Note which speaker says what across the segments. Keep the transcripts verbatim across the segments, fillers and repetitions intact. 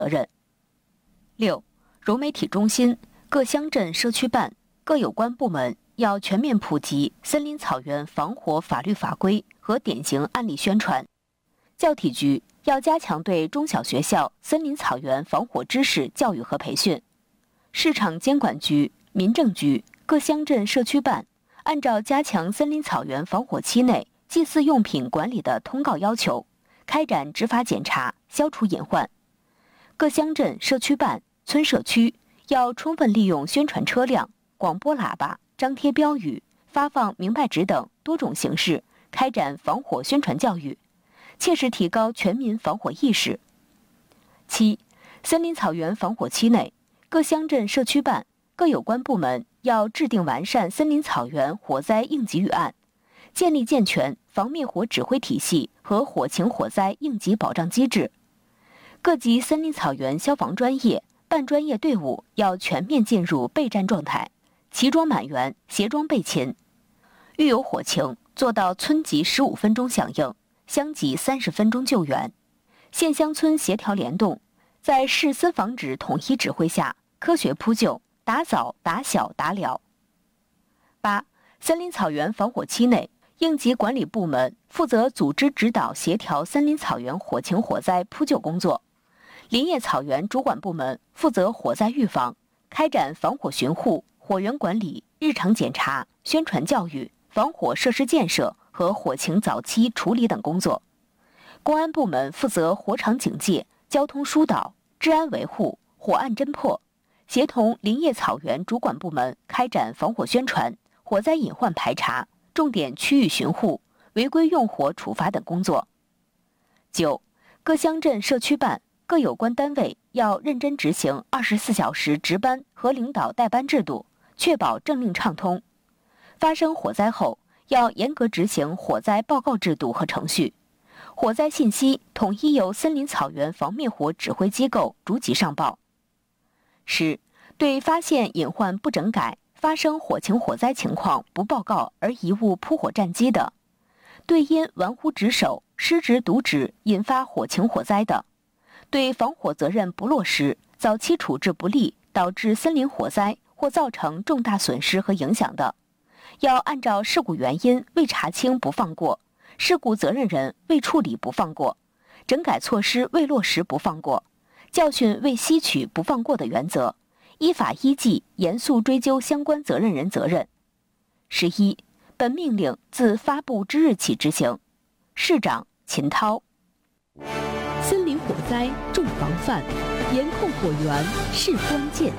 Speaker 1: 责任。六、融媒体中心、各乡镇社区办、各有关部门要全面普及森林草原防火法律法规和典型案例宣传。教体局要加强对中小学校森林草原防火知识教育和培训。市场监管局、民政局、各乡镇社区办按照加强森林草原防火期内祭祀用品管理的通告要求，开展执法检查，消除隐患。各乡镇社区办、村社区要充分利用宣传车辆、广播喇叭、张贴标语、发放明白纸等多种形式，开展防火宣传教育，切实提高全民防火意识。七、森林草原防火期内，各乡镇社区办、各有关部门要制定完善森林草原火灾应急预案，建立健全防灭火指挥体系和火情火灾应急保障机制。各级森林草原消防专业、半专业队伍要全面进入备战状态，齐装满员，协装备勤。遇有火情，做到村级十五分钟响应，乡级三十分钟救援，县乡村协调联动，在市司防指统一指挥下，科学扑救，打早、打小、打了。八、森林草原防火期内，应急管理部门负责组织指导协调森林草原火情火灾扑救工作，林业草原主管部门负责火灾预防，开展防火巡护、火源管理、日常检查、宣传教育、防火设施建设和火情早期处理等工作。公安部门负责火场警戒、交通疏导、治安维护、火案侦破，协同林业草原主管部门开展防火宣传、火灾隐患排查、重点区域巡护、违规用火处罚等工作。九、各乡镇社区办、各有关单位要认真执行二十四小时值班和领导带班制度，确保政令畅通。发生火灾后，要严格执行火灾报告制度和程序。火灾信息统一由森林草原防灭火指挥机构逐级上报。十、对发现隐患不整改、发生火情火灾情况不报告而贻误扑火战机的，对因玩忽职守、失职渎职引发火情火灾的，对防火责任不落实、早期处置不力导致森林火灾或造成重大损失和影响的，要按照事故原因未查清不放过、事故责任人未处理不放过、整改措施未落实不放过、教训未吸取不放过的原则，依法依纪严肃追究相关责任人责任。十一、本命令自发布之日起执行。市长秦涛。
Speaker 2: 森林火灾重防范，严控火源是关键。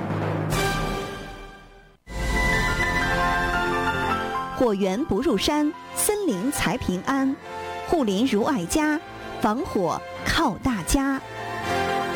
Speaker 3: 火源不入山，森林才平安。护林如爱家，防火靠大家。